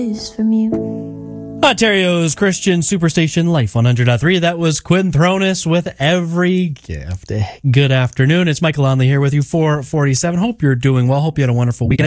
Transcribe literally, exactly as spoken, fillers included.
is from you. Ontario's Christian Superstation Life one hundred point three. That was Quinn Thronis with Every Gift. Good afternoon. It's Michael Onley here with you, four forty-seven. Hope you're doing well. Hope you had a wonderful weekend.